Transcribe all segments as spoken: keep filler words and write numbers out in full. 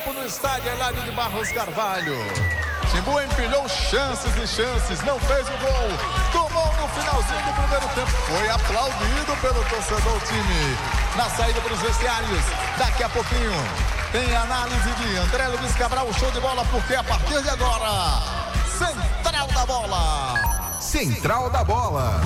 campo no estádio Eládio de Barros Carvalho. Timbu empilhou chances e chances, não fez o gol, tomou no finalzinho do primeiro tempo, foi aplaudido pelo torcedor do time. Na saída para os vestiários, daqui a pouquinho tem análise de André Luiz Cabral, show de bola, porque a partir de agora, Central da Bola. Central da Bola.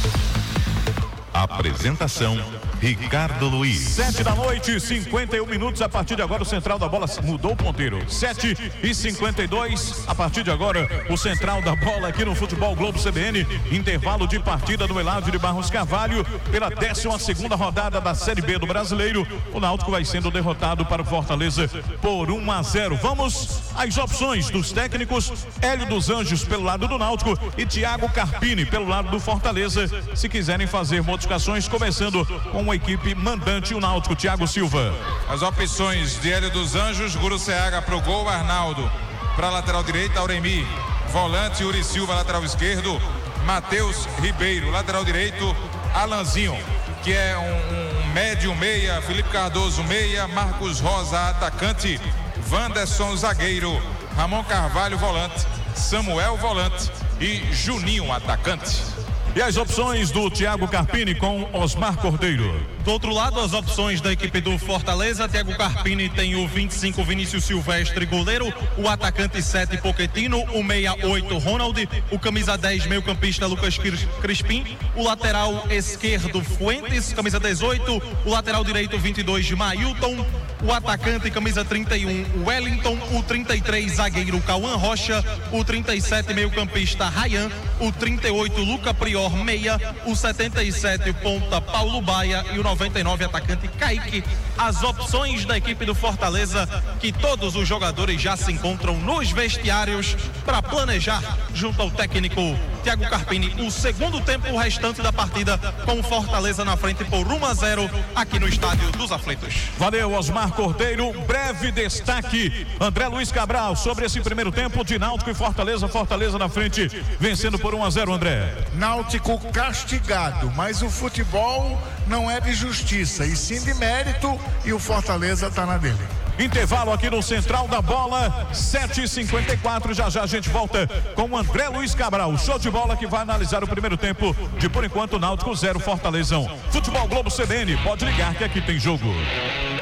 Apresentação Ricardo Luiz. Sete da noite, cinquenta e um minutos. A partir de agora, o Central da Bola mudou o ponteiro. Sete e cinquenta e dois. A partir de agora, o Central da Bola aqui no Futebol Globo C B N. Intervalo de partida do Eládio de Barros Carvalho pela décima segunda rodada da Série B do Brasileiro. O Náutico vai sendo derrotado para o Fortaleza por um a zero. Vamos às opções dos técnicos: Hélio dos Anjos pelo lado do Náutico e Thiago Carpini pelo lado do Fortaleza. Se quiserem fazer modificações, começando com a equipe mandante, o Náutico. Thiago Silva. As opções de Hélio dos Anjos: Guru Seaga pro gol, Arnaldo para lateral direita, Auremi volante, Yuri Silva lateral esquerdo, Matheus Ribeiro lateral direito, Alanzinho, que é um, um médio meia, Felipe Cardoso meia, Marcos Rosa atacante, Wanderson zagueiro, Ramon Carvalho volante, Samuel volante e Juninho atacante. E as opções do Thiago Carpini com Osmar Cordeiro. Do outro lado, as opções da equipe do Fortaleza: Thiago Carpini tem o vinte e cinco Vinícius Silvestre, goleiro, o atacante sete Pochettino, o meia oito Ronald, o camisa dez meio campista Lucas Crispim, o lateral esquerdo Fuentes, camisa dezoito, o lateral direito vinte e dois Mailton, o atacante camisa trinta e um Wellington, o trinta e três zagueiro Cauã Rocha, o trinta e sete meio campista Ryan, o trinta e oito Luca Prior meia, o setenta e sete ponta Paulo Baia e o noventa e nove atacante Kaique. As opções da equipe do Fortaleza, que todos os jogadores já se encontram nos vestiários para planejar junto ao técnico Thiago Carpini o segundo tempo, o restante da partida, com o Fortaleza na frente por um a zero aqui no Estádio dos Aflitos. Valeu, Osmar Cordeiro. Breve destaque, André Luiz Cabral, sobre esse primeiro tempo de Náutico e Fortaleza. Fortaleza na frente, vencendo por um a zero, André. Náutico castigado, mas o futebol não é de justiça, e sim de mérito, e o Fortaleza está na dele. Intervalo aqui no Central da Bola, sete e cinquenta e quatro. Já já a gente volta com o André Luiz Cabral, show de bola, que vai analisar o primeiro tempo de, por enquanto, Náutico zero, Fortaleza um. Futebol Globo C B N, pode ligar que aqui tem jogo.